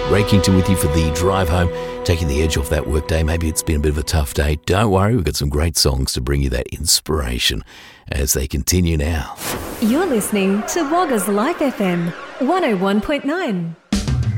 Ray Kington with you for the drive home, taking the edge off that work day. Maybe it's been a bit of a tough day. Don't worry, we've got some great songs to bring you that inspiration as they continue now. You're listening to Wagga's Life FM 101.9.